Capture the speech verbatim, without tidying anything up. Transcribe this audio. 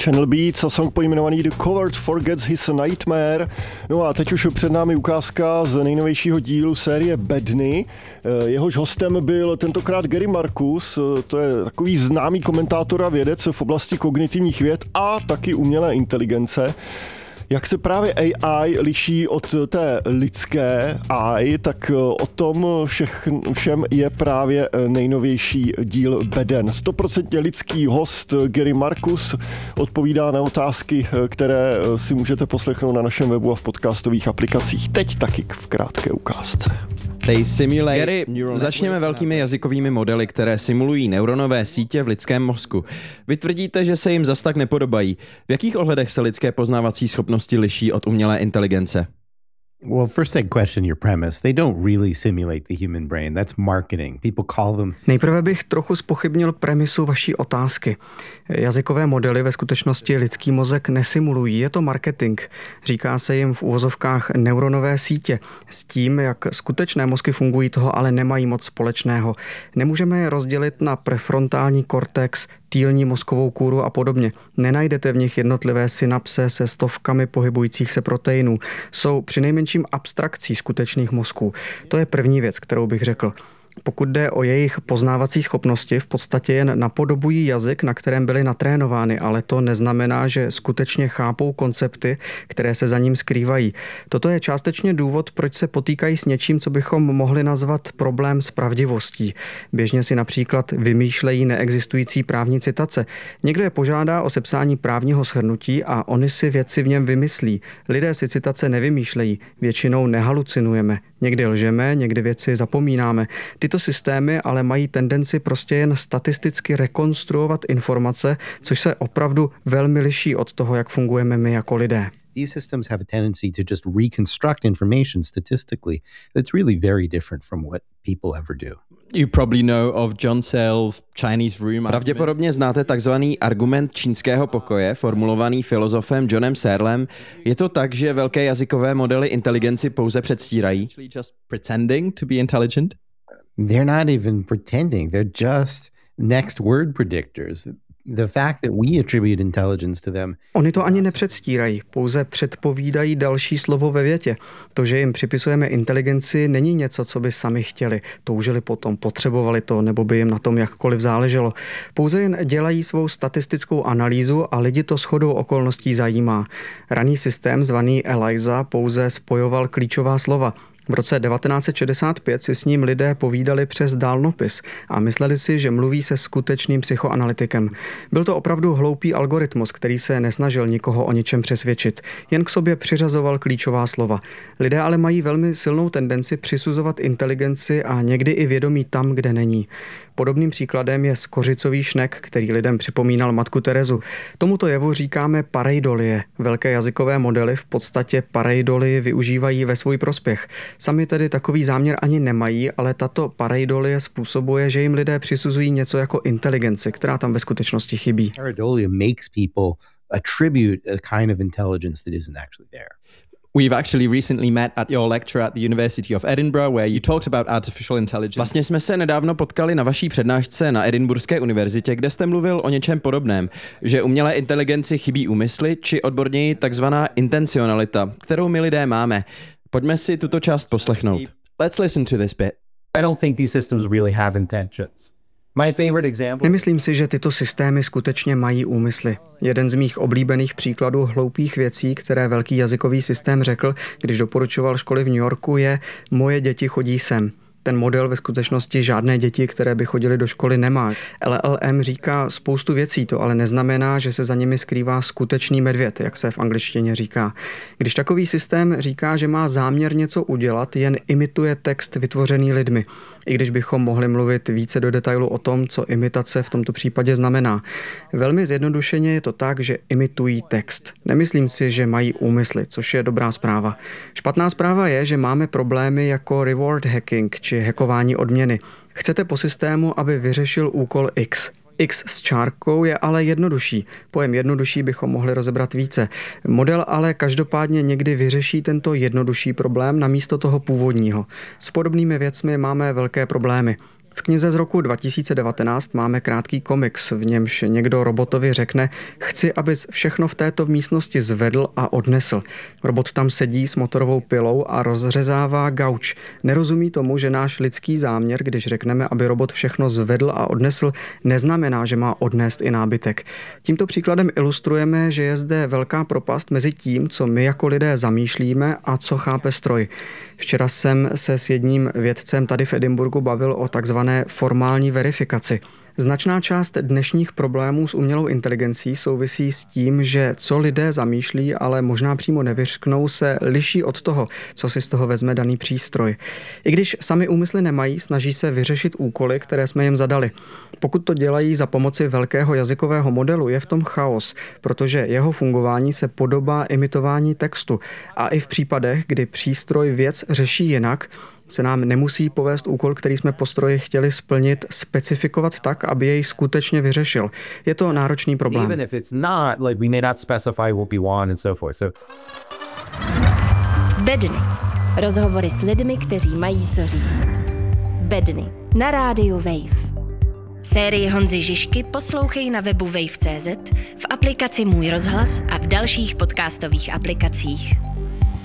Channel Beats a song pojmenovaný The Coward Forgets His Nightmare. No a teď už před námi ukázka z nejnovějšího dílu série Bedny. Jehož hostem byl tentokrát Gary Marcus, to je takový známý komentátor a vědec v oblasti kognitivních věd a taky umělé inteligence. Jak se právě A I liší od té lidské A I, tak o tom všech, všem je právě nejnovější díl Beden. Stoprocentně lidský host Gary Marcus odpovídá na otázky, které si můžete poslechnout na našem webu a v podcastových aplikacích. Teď taky v krátké ukázce. Gary, začněme velkými jazykovými modely, které simulují neuronové sítě v lidském mozku. Vy tvrdíte, že se jim zas tak nepodobají. V jakých ohledech se lidské poznávací schopnosti liší od umělé inteligence? Well, first I'd question your premise. They don't really simulate the human brain. That's marketing. People call them... Nejprve bych trochu zpochybnil premisu vaší otázky. Jazykové modely ve skutečnosti lidský mozek nesimulují, je to marketing. Říká se jim v uvozovkách neuronové sítě. S tím, jak skutečné mozky fungují, toho ale nemají moc společného. Nemůžeme je rozdělit na prefrontální kortex, týlní mozkovou kůru a podobně. Nenajdete v nich jednotlivé synapse se stovkami pohybujících se proteinů. Jsou přinejmenším abstrakcí skutečných mozků. To je první věc, kterou bych řekl. Pokud jde o jejich poznávací schopnosti, v podstatě jen napodobují jazyk, na kterém byly natrénovány, ale to neznamená, že skutečně chápou koncepty, které se za ním skrývají. Toto je částečně důvod, proč se potýkají s něčím, co bychom mohli nazvat problém s pravdivostí. Běžně si například vymýšlejí neexistující právní citace. Někdo je požádá o sepsání právního shrnutí a oni si věci v něm vymyslí. Lidé si citace nevymýšlejí, většinou nehalucinujeme. Někdy lžeme, někdy věci zapomínáme. Tyto systémy ale mají tendenci prostě jen statisticky rekonstruovat informace, což se opravdu velmi liší od toho, jak fungujeme my jako lidé. These systems have a tendency to just reconstruct information statistically. That's really very different from what people ever do. You probably know of John Searle's Chinese room. Pravděpodobně znáte takzvaný argument čínského pokoje, formulovaný filozofem Johnem Searlem. Je to tak, že velké jazykové modely inteligenci pouze předstírají? Just pretending to be intelligent? They're not even pretending. They're just next word predictors. The fact that we attribute intelligence to them. Oni to ani nepředstírají, pouze předpovídají další slovo ve větě. To, že jim připisujeme inteligenci, není něco, co by sami chtěli. Toužili potom, potřebovali to, nebo by jim na tom jakkoliv záleželo. Pouze jen dělají svou statistickou analýzu a lidi to shodou okolností zajímá. Raný systém zvaný ELIZA pouze spojoval klíčová slova. V roce devatenáct set šedesát pět si s ním lidé povídali přes dálnopis a mysleli si, že mluví se skutečným psychoanalytikem. Byl to opravdu hloupý algoritmus, který se nesnažil nikoho o ničem přesvědčit, jen k sobě přiřazoval klíčová slova. Lidé ale mají velmi silnou tendenci přisuzovat inteligenci a někdy i vědomí tam, kde není. Podobným příkladem je skořicový šnek, který lidem připomínal matku Terezu. Tomuto jevu říkáme pareidolie. Velké jazykové modely v podstatě pareidolii využívají ve svůj prospěch. Sami tedy takový záměr ani nemají, ale tato pareidolie způsobuje, že jim lidé přisuzují něco jako inteligenci, která tam ve skutečnosti chybí. Pareidolia makes people attribute a kind of intelligence that isn't actually there. We've actually recently met at your lecture at the University of Edinburgh where you talked about artificial intelligence. Vlastně jsme se nedávno potkali na vaší přednášce na Edinburghské univerzitě, kde jste mluvil o něčem podobném, že umělé inteligenci chybí úmysly, či odborněji takzvaná intencionalita, kterou my lidé máme. Pojďme si tuto část poslechnout. Let's listen to this bit. I don't think these systems really have intentions. My favorite example... Nemyslím si, že tyto systémy skutečně mají úmysly. Jeden z mých oblíbených příkladů hloupých věcí, které velký jazykový systém řekl, když doporučoval školy v New Yorku, je moje děti chodí sem. Ten model ve skutečnosti žádné děti, které by chodily do školy, nemá. L L M říká spoustu věcí, to ale neznamená, že se za nimi skrývá skutečný medvěd, jak se v angličtině říká. Když takový systém říká, že má záměr něco udělat, jen imituje text vytvořený lidmi. I když bychom mohli mluvit více do detailu o tom, co imitace v tomto případě znamená. Velmi zjednodušeně je to tak, že imitují text. Nemyslím si, že mají úmysly, což je dobrá zpráva. Špatná zpráva je, že máme problémy jako reward hacking, či hackování odměny. Chcete po systému, aby vyřešil úkol X. X s čárkou je ale jednodušší. Pojem jednodušší bychom mohli rozebrat více. Model ale každopádně někdy vyřeší tento jednodušší problém namísto toho původního. S podobnými věcmi máme velké problémy. V knize z roku dva tisíce devatenáct máme krátký komiks, v němž někdo robotovi řekne: chci, abys všechno v této místnosti zvedl a odnesl. Robot tam sedí s motorovou pilou a rozřezává gauč. Nerozumí tomu, že náš lidský záměr, když řekneme, aby robot všechno zvedl a odnesl, neznamená, že má odnést i nábytek. Tímto příkladem ilustrujeme, že je zde velká propast mezi tím, co my jako lidé zamýšlíme a co chápe stroj. Včera jsem se s jedním vědcem tady v Edinburghu bavil o takzvané formální verifikaci. Značná část dnešních problémů s umělou inteligencí souvisí s tím, že co lidé zamýšlí, ale možná přímo nevyřknou, se liší od toho, co si z toho vezme daný přístroj. I když sami úmysly nemají, snaží se vyřešit úkoly, které jsme jim zadali. Pokud to dělají za pomoci velkého jazykového modelu, je v tom chaos, protože jeho fungování se podobá imitování textu. A i v případech, kdy přístroj věc řeší jinak, se nám nemusí povést úkol, který jsme po stroji chtěli splnit, specifikovat tak, aby jej skutečně vyřešil. Je to náročný problém. Even if it's not, like we may not specify what we want and so forth. So Bedny. Rozhovory s lidmi, kteří mají co říct. Bedny. Na rádiu Wave. Sérii Honzy Žižky poslouchej na webu wave tečka cé zet, v aplikaci Můj rozhlas a v dalších podcastových aplikacích.